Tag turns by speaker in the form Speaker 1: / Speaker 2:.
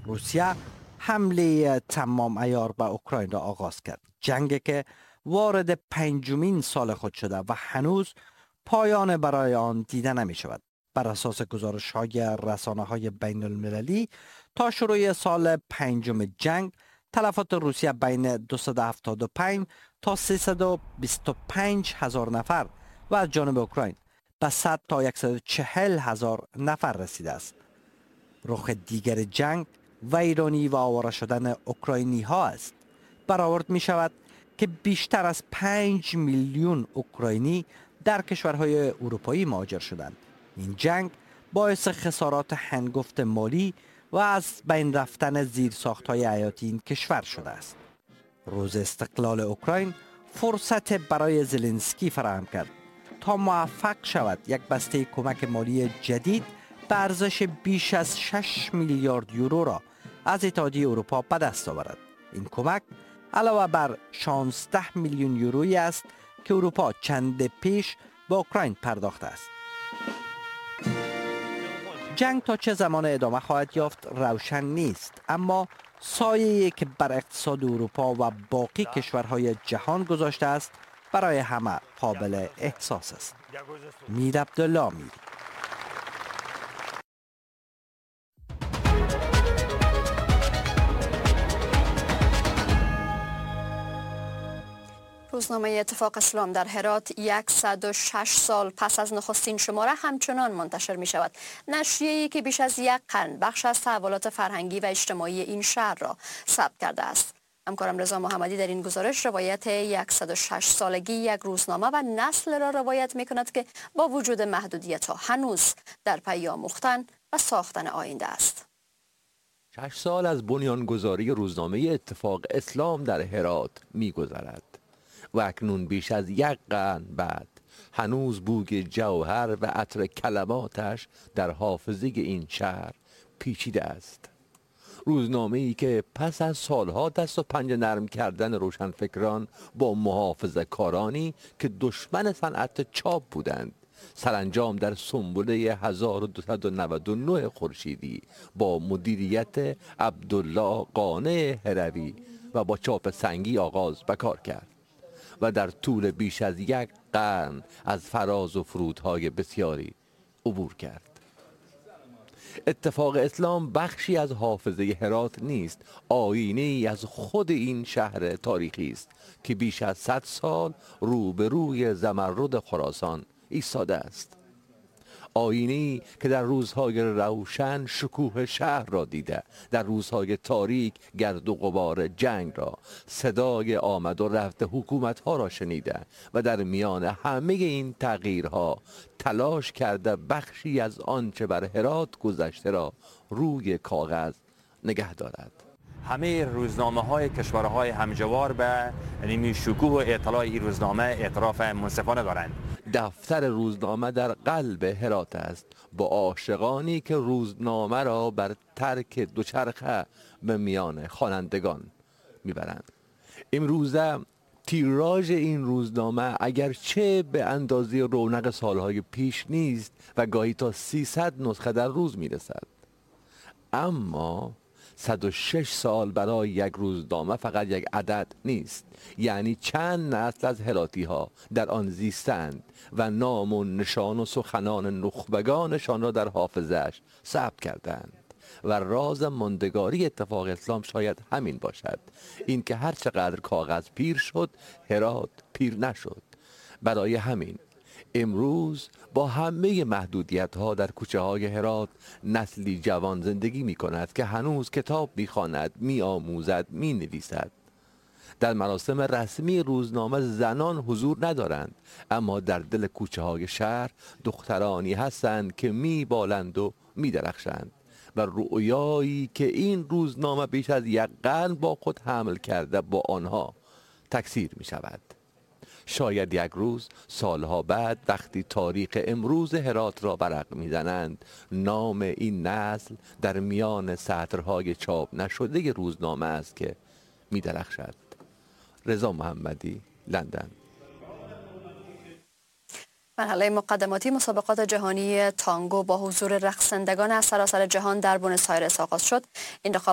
Speaker 1: روسیه حمله تمام عیار به اوکراین را آغاز کرد. جنگی که وارد 5مین سال خود شده و هنوز پایان برای آن دیده نمی شود. بر اساس گزارش‌های رسانه‌های بین‌المللی تا شروع سال 5 جنگ تلفات روسیه بین 275 تا 325 هزار نفر و از جانب اوکراین به 100 تا 140 هزار نفر رسیده است. رخ دیگر جنگ ویرانی و آواره شدن اوکراینی ها است. برآورد می شود که بیشتر از 5 میلیون اوکراینی در کشورهای اروپایی مهاجر شدند. این جنگ باعث خسارات هنگفت مالی و از بین رفتن زیرساخت‌های حیاتی این کشور شده است. روز استقلال اوکراین فرصت برای زلنسکی فراهم کرد تا موفق شود یک بسته کمک مالی جدید به ارزش بیش از 6 میلیارد یورو را از اتحادیه اروپا به دست آورد. این کمک علاوه بر 16 میلیون یورویی است که اروپا چند پیش به اوکراین پرداخته است. جنگ تا چه زمان ادامه خواهد یافت روشن نیست، اما سایه‌ای که بر اقتصاد اروپا و باقی کشورهای جهان گذاشته است برای همه قابل احساس است. میر عبدالله میری.
Speaker 2: روزنامه اتفاق اسلام در هرات 106 سال پس از نخستین شماره همچنان منتشر می شود. نشریه‌ای که بیش از یک قرن بخش از تحولات فرهنگی و اجتماعی این شهر را ثبت کرده است. همکارم رضا محمدی در این گزارش روایت 106 سالگی یک روزنامه و نسل را روایت می کند که با وجود محدودیت‌ها هنوز در پی آموختن و ساختن آینده است.
Speaker 3: 6 سال از بنیانگذاری روزنامه اتفاق اسلام در هرات می‌گذرد و اکنون بیش از یک قرن بعد هنوز بوی جوهر و عطر کلماتش در حافظه این شهر پیچیده است. روزنامه‌ای که پس از سالها دست و پنجه نرم کردن روشنفکران با محافظه کارانی که دشمن صنعت چاپ بودند، سرانجام در سنبله 1299 خورشیدی با مدیریت عبدالله قانع هروی و با چاپ سنگی آغاز به کار کرد و در طول بیش از یک قرن از فراز و فرودهای بسیاری عبور کرد. اتفاق اسلام بخشی از حافظه هرات نیست، آینه‌ای از خود این شهر تاریخی است که بیش از 100 سال روبروی زمرد خراسان ایستاده است. آینه‌ای که در روزهای روشن شکوه شهر را دیده، در روزهای تاریک گرد و غبار جنگ را، صدای آمد و رفت حکومت‌ها را شنیده و در میان همه این تغییرها تلاش کرده بخشی از آنچه بر هرات گذشته را روی کاغذ نگه دارد.
Speaker 4: همه روزنامه‌های کشورهای همجوار به نیمی شکوه و اطلاع این روزنامه اعتراف منصفانه دارند.
Speaker 3: دفتر روزنامه در قلب هرات است، با عاشقانی که روزنامه را بر ترک دوچرخه به میان خوانندگان میبرند. امروزه تیراژ این روزنامه اگرچه به اندازه رونق سالهای پیش نیست و گاهی تا 300 نسخه در روز میرسد، اما 106 سال برای یک روزنامه فقط یک عدد نیست، یعنی چند نسل از هراتی ها در آن زیستند و نام و نشان و سخنان نخبگانشان را در حافظه‌اش ثبت کردند. و راز ماندگاری اتفاق اسلام شاید همین باشد، این که هر چقدر کاغذ پیر شد هرات پیر نشد. برای همین امروز با همه محدودیت ها در کوچه های هرات نسلی جوان زندگی می کند که هنوز کتاب می خواند، می آموزد، می نویسد. در مراسم رسمی روزنامه زنان حضور ندارند، اما در دل کوچه های شهر دخترانی هستند که می بالند و می درخشند و رؤیایی که این روزنامه بیش از یک قرن با خود حمل کرده با آنها تکثیر می شود. شاید یک روز سالها بعد وقتی تاریخ امروز هرات را ورق می‌زنند، نام این نسل در میان سطرهای چاپ نشده روزنامه است که می‌درخشد. رضا محمدی، لندن.
Speaker 2: مرحله مقدماتی مسابقات جهانی تانگو با حضور رقصندگان از سراسر جهان در بونس آیرس آغاز شد. این